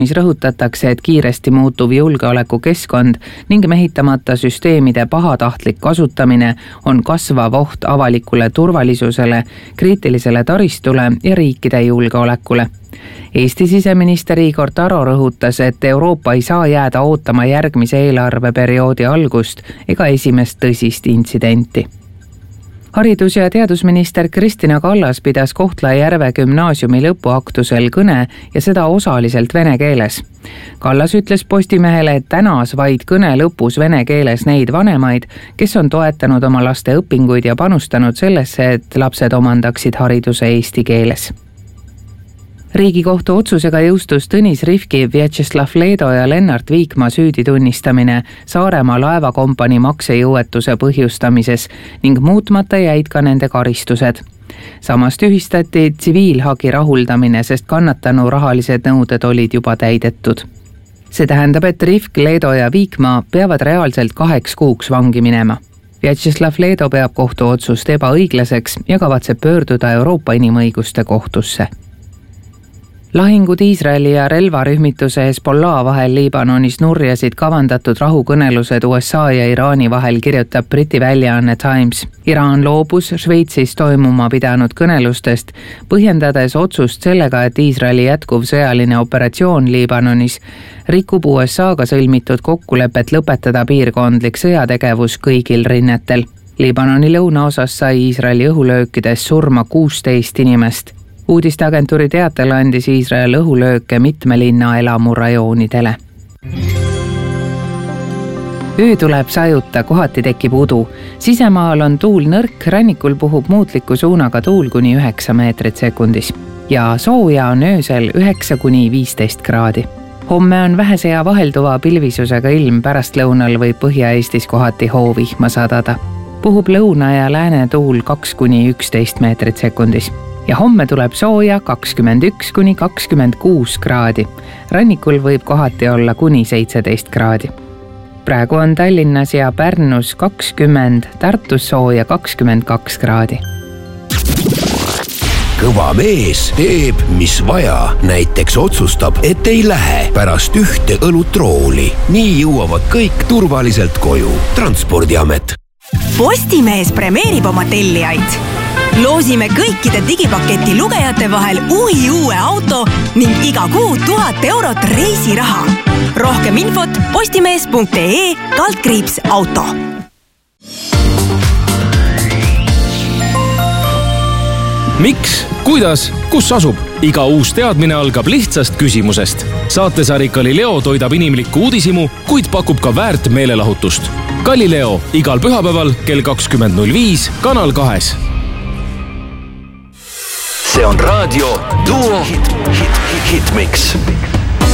mis rõhutatakse, et kiiresti muutuv julgeolekukeskkond ning mehitamata süsteemide pahatahtlik kasutamine on kasvav oht avalikule turvalisusele, kriitilisele taristule ja riikide julgeolekule. Eesti siseminister Igor Taro rõhutas, et Euroopa ei saa jääda ootama järgmise eelarveperioodi algust ega esimest tõsist intsidenti. Haridus- ja teadusminister Kristina Kallas pidas Kohtla-Järve gümnaasiumi lõpuaktusel kõne ja seda osaliselt vene keeles. Kallas ütles Postimehele, et tänas vaid kõne lõpus vene keeles neid vanemaid, kes on toetanud oma laste õpinguid ja panustanud sellesse, et lapsed omandaksid hariduse eesti keeles. Riigikohtu otsusega jõustus Tõnis Rifki, Vjatšeslav Leedo ja Lennart Viikma süüdi tunnistamine Saaremaa laevakompanii maksejõuetuse põhjustamises ning muutmata jäid ka nende karistused. Samas tühistati tsiviilhagi rahuldamine, sest kannatanu rahalised nõuded olid juba täidetud. See tähendab, et Rifk, Leedo ja Viikma peavad reaalselt 2 kuuks vangi minema. Vjatšeslav Leedo peab kohtuotsust ebaõiglaseks ja kavatseb pöörduda Euroopa Inimõiguste kohtusse. Lahingud Iisraeli ja relvarühmituse Hezbollah vahel Liibanonis nurjasid kavandatud rahukõnelused USA ja Iraani vahel, kirjutab Briti väljaanne Times. Iraan loobus Šveitsis toimuma pidanud kõnelustest, põhjendades otsust sellega, et Iisraeli jätkuv sõjaline operatsioon Liibanonis rikub USA-ga sõlmitud kokkulepet lõpetada piirkondlik sõjategevus kõigil rinnetel. Liibanoni lõunaosas sai Iisraeli õhulöökides surma 16 inimest. Uudisteagentuuri teatel andis Iisrael õhulööke mitme linna elamurajoonidele. Öö tuleb sajuta, kohati tekib udu. Sisemaal on tuul nõrk, rannikul puhub muutliku suunaga tuul kuni 9 meetrit sekundis. Ja sooja on öösel 9–15 kraadi. Homme on vähese ja vahelduva pilvisusega ilm, pärastlõunal võib Põhja-Eestis kohati hoovihma sadada. Puhub lõuna ja lääne tuul 2–11 meetrit sekundis. Ja homme tuleb sooja 21–26 kraadi. Rannikul võib kohati olla kuni 17 kraadi. Praegu on Tallinnas ja Pärnus 20, Tartus sooja 22 kraadi. Kõva mees teeb, mis vaja. Näiteks otsustab, et ei lähe pärast ühte õlutrooli. Nii jõuavad kõik turvaliselt koju. Transpordiamet. Postimees premeerib oma tellijaid. Loosime kõikide digipaketi lugejate vahel uue auto ning iga kuu 1000 eurot reisiraha. Rohkem infot postimees.ee/auto. Miks, kuidas, kus asub? Iga uus teadmine algab lihtsast küsimusest. Saatesari Galileo toidab inimlikku uudisimu, kuid pakub ka väärt meelelahutust. Galileo igal pühapäeval kell 20.05 Kanal 2. See on raadio Duo Hitmix.